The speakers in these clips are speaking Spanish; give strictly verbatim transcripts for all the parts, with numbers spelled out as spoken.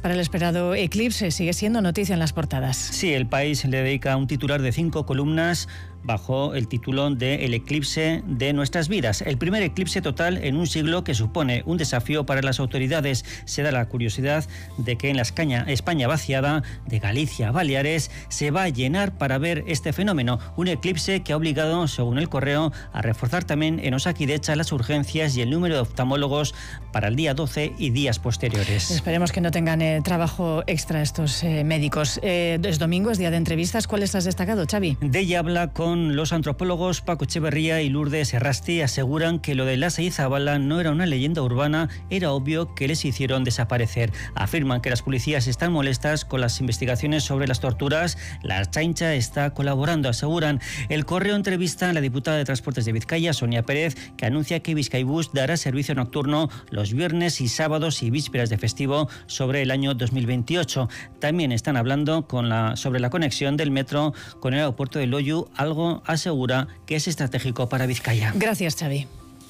para el esperado eclipse. Sigue siendo noticia en las portadas. Sí, El País le dedica un titular de cinco columnas bajo el título de El eclipse de nuestras vidas. El primer eclipse total en un siglo que supone un desafío para las autoridades. Se da la curiosidad de que en la España, España vaciada, de Galicia a Baleares, se va a llenar para ver este fenómeno. Un eclipse que ha obligado, según el Correo, a reforzar también en Osakidecha las urgencias y el número de oftalmólogos para el día doce y días posteriores. Esperemos que no tengan eh, trabajo extra estos eh, médicos. Eh, es domingo, es día de entrevistas. ¿Cuáles has destacado, Xavi? De ella habla con los antropólogos Paco Echeverría y Lourdes Errasti. Aseguran que lo de Lasa y Zabala no era una leyenda urbana, era obvio que les hicieron desaparecer. Afirman que las policías están molestas con las investigaciones sobre las torturas. La Ertzaintza está colaborando, aseguran. El Correo entrevista a la diputada de Transportes de Vizcaya, Sonia Pérez, que anuncia que Bizkaibus dará servicio nocturno los viernes y sábados y vísperas de festivo sobre el año dos mil veintiocho. También están hablando con la, sobre la conexión del metro con el aeropuerto de Loiu, algo asegura que es estratégico para Vizcaya. Gracias, Xavi.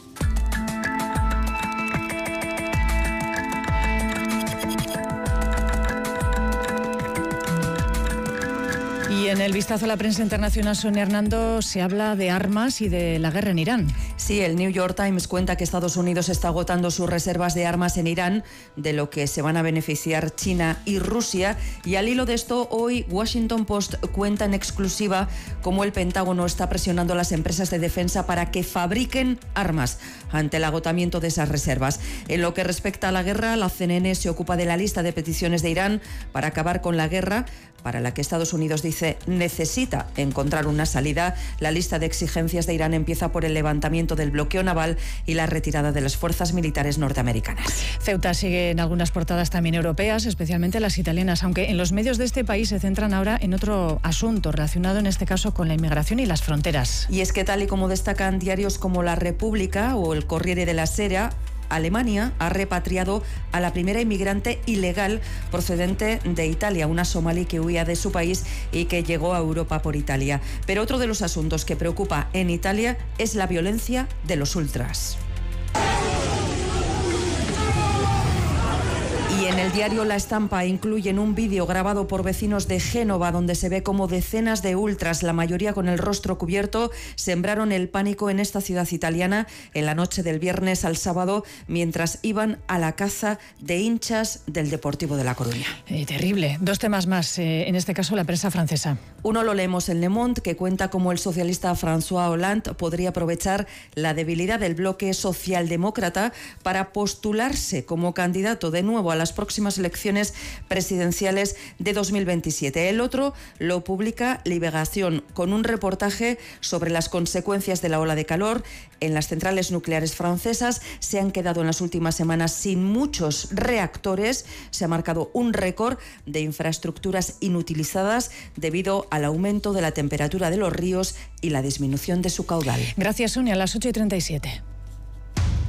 Y en el vistazo a la prensa internacional, Sonia Hernando, se habla de armas y de la guerra en Irán. Sí, el New York Times cuenta que Estados Unidos está agotando sus reservas de armas en Irán, de lo que se van a beneficiar China y Rusia. Y al hilo de esto, hoy Washington Post cuenta en exclusiva cómo el Pentágono está presionando a las empresas de defensa para que fabriquen armas ante el agotamiento de esas reservas. En lo que respecta a la guerra, la C N N se ocupa de la lista de peticiones de Irán para acabar con la guerra, para la que Estados Unidos dice necesita encontrar una salida. La lista de exigencias de Irán empieza por el levantamiento del bloqueo naval y la retirada de las fuerzas militares norteamericanas. Ceuta sigue en algunas portadas también europeas, especialmente las italianas, aunque en los medios de este país se centran ahora en otro asunto relacionado en este caso con la inmigración y las fronteras. Y es que, tal y como destacan diarios como La República o el Corriere della Sera, Alemania ha repatriado a la primera inmigrante ilegal procedente de Italia, una somalí que huía de su país y que llegó a Europa por Italia. Pero otro de los asuntos que preocupa en Italia es la violencia de los ultras. Y en el diario La Estampa incluyen un vídeo grabado por vecinos de Génova donde se ve cómo decenas de ultras, la mayoría con el rostro cubierto, sembraron el pánico en esta ciudad italiana en la noche del viernes al sábado mientras iban a la caza de hinchas del Deportivo de La Coruña. Eh, terrible. Dos temas más, eh, en este caso la prensa francesa. Uno lo leemos en Le Monde, que cuenta cómo el socialista François Hollande podría aprovechar la debilidad del bloque socialdemócrata para postularse como candidato de nuevo a las próximas elecciones presidenciales de dos mil veintisiete. El otro lo publica Libération, con un reportaje sobre las consecuencias de la ola de calor. En las centrales nucleares francesas se han quedado en las últimas semanas sin muchos reactores. Se ha marcado un récord de infraestructuras inutilizadas debido al aumento de la temperatura de los ríos y la disminución de su caudal. Gracias, Sonia. A las ocho y treinta y siete.